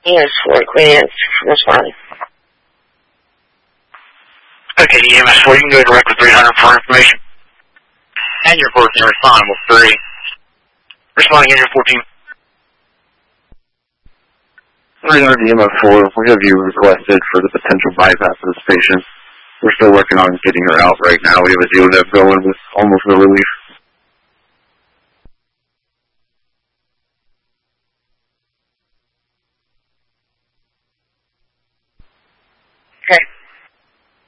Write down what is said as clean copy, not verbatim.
Yes, for Queen responding. Okay, EMS4, you can go direct with 300 for information. And your 14 responding with 3. Responding in your 14. 300 EMS4, we have you requested for the potential bypass of this patient. We're still working on getting her out right now. We have a deal going with almost no relief.